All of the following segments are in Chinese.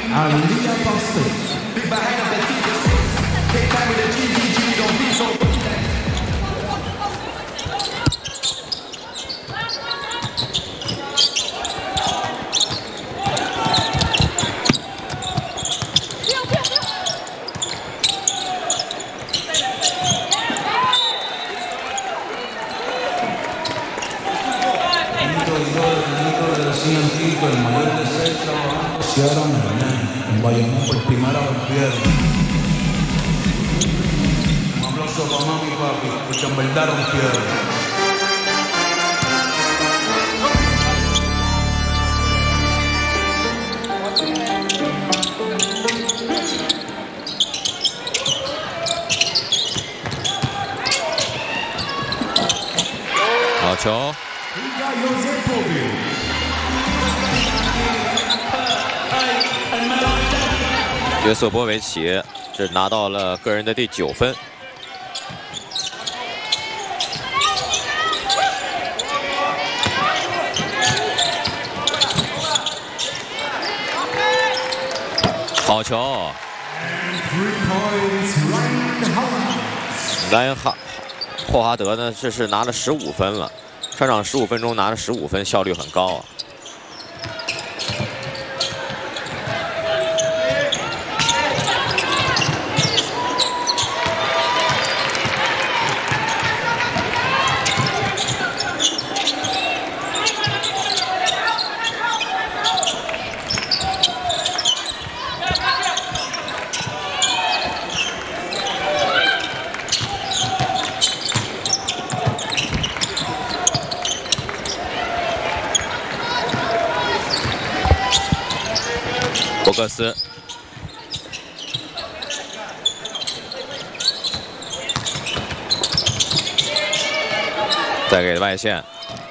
Alia Bastos. 好球！约瑟波维奇是拿到了个人的第9分。好球！莱恩霍华德呢，这是拿了15分了，上场15分钟拿了15分，效率很高啊。 博格斯，再给外线，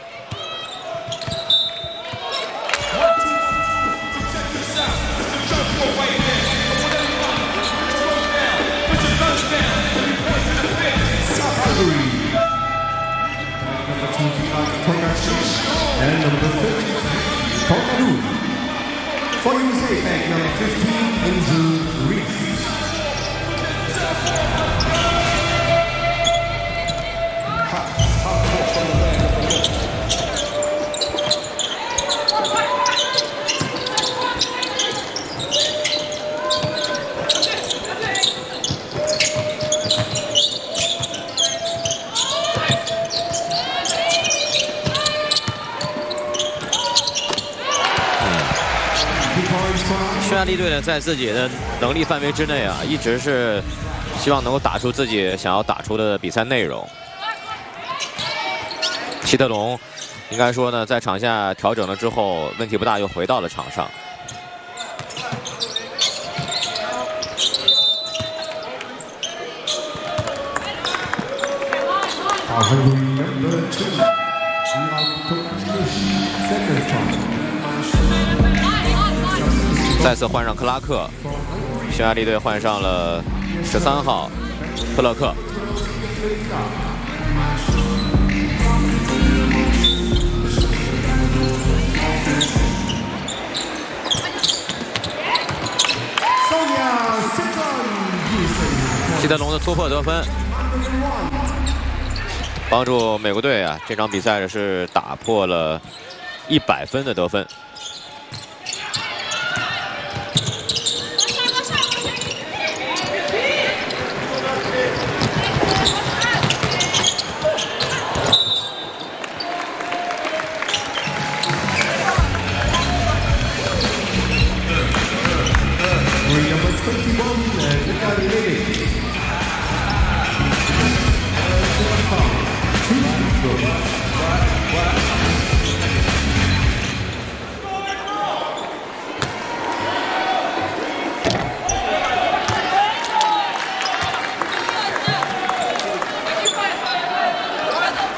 For USA, back number 15, Angel Reese. 匈牙利队呢，在自己的能力范围之内啊，一直是希望能够打出自己想要打出的比赛内容。希特龙应该说呢，在场下调整了之后，问题不大，又回到了场上。再次换上克拉克，匈牙利队换上了13号特勒克。希特龙的突破得分，帮助美国队啊这场比赛是打破了100分的得分。